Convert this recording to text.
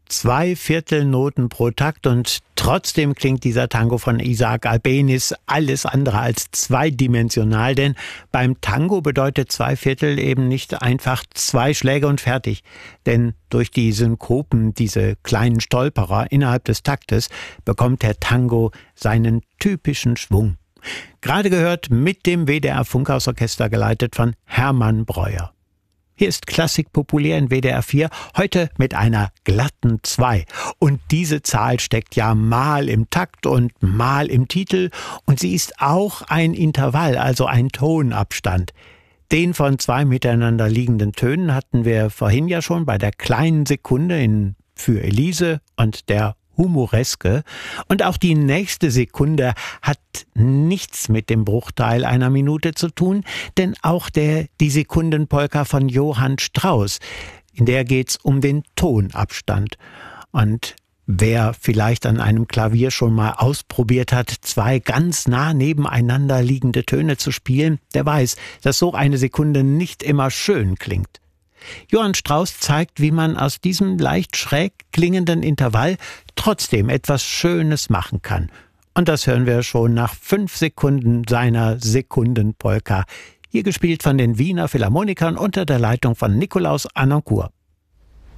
2 Viertelnoten pro Takt und trotzdem klingt dieser Tango von Isaac Albéniz alles andere als zweidimensional, denn beim Tango bedeutet 2 Viertel eben nicht einfach 2 Schläge und fertig, denn durch die Synkopen, diese kleinen Stolperer innerhalb des Taktes, bekommt der Tango seinen typischen Schwung. Gerade gehört mit dem WDR Funkhausorchester geleitet von Hermann Breuer. Hier ist Klassik populär in WDR 4, heute mit einer glatten 2. Und diese Zahl steckt ja mal im Takt und mal im Titel und sie ist auch ein Intervall, also ein Tonabstand. Den von 2 miteinander liegenden Tönen hatten wir vorhin ja schon bei der kleinen Sekunde in Für Elise und der Humoreske. Und auch die nächste Sekunde hat nichts mit dem Bruchteil einer Minute zu tun, denn auch die Sekundenpolka von Johann Strauss, in der geht's um den Tonabstand. Und wer vielleicht an einem Klavier schon mal ausprobiert hat, 2 ganz nah nebeneinander liegende Töne zu spielen, der weiß, dass so eine Sekunde nicht immer schön klingt. Johann Strauss zeigt, wie man aus diesem leicht schräg klingenden Intervall trotzdem etwas Schönes machen kann. Und das hören wir schon nach 5 Sekunden seiner Sekundenpolka. Hier gespielt von den Wiener Philharmonikern unter der Leitung von Nikolaus Harnoncourt.